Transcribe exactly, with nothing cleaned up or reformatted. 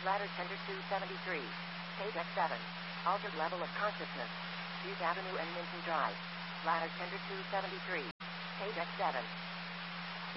Ladder Center two seventy-three. Page X seven. Altered level of consciousness. Duke Avenue and Minton Drive. Ladder Center two seventy-three. Page X seven.